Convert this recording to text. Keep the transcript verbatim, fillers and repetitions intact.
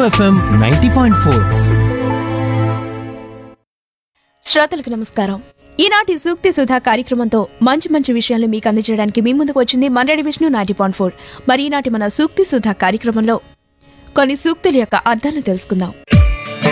FM ninety point four. శ్రోతలకు నమస్కారం. ఈనాటి సూక్తి సుధా కార్యక్రమంతో మంచి మంచి విషయాలు మీకు అందజేయడానికి మీ ముందుకు వచ్చింది మండడి విష్ణు నైంటీ పాయింట్ ఫోర్. మరి ఈనాటి మన సూక్తి సుధా కార్యక్రమంలో కొన్ని సూక్తుల యొక్క అర్థాలను తెలుసుకుందాం.